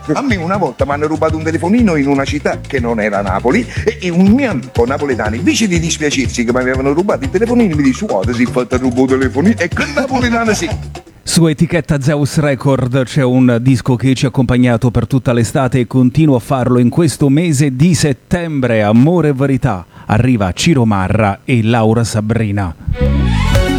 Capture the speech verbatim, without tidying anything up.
A me una volta mi hanno rubato un telefonino in una città che non era Napoli e un mio amico napoletano, invece di dispiacersi che mi avevano rubato il telefonino, mi dice guarda si è fatto rubare il telefonino e che napoletano sì. Su etichetta Zeus Record c'è un disco che ci ha accompagnato per tutta l'estate e continua a farlo in questo mese di settembre. Amore e verità. Arriva Ciro Marra e Laura Sabrina.